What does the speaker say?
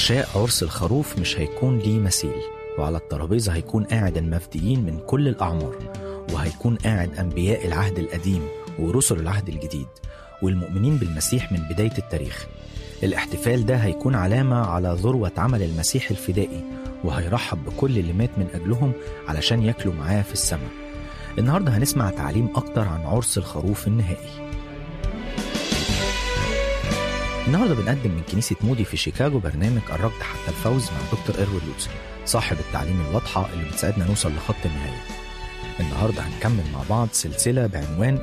عشاء عرس الخروف مش هيكون ليه مثيل، وعلى الترابيزة هيكون قاعد المفديين من كل الأعمار، وهيكون قاعد أنبياء العهد القديم ورسل العهد الجديد والمؤمنين بالمسيح من بداية التاريخ. الاحتفال ده هيكون علامة على ذروة عمل المسيح الفدائي، وهيرحب بكل اللي مات من أجلهم علشان ياكلوا معاه في السماء. النهاردة هنسمع تعليم أكتر عن عرس الخروف النهائي. النهاردة بنقدم من كنيسة مودي في شيكاغو برنامج الركض حتى الفوز مع دكتور إيروين لوتسر، صاحب التعليم الواضحة اللي بتساعدنا نوصل لخط النهاية. النهاردة هنكمل مع بعض سلسلة بعنوان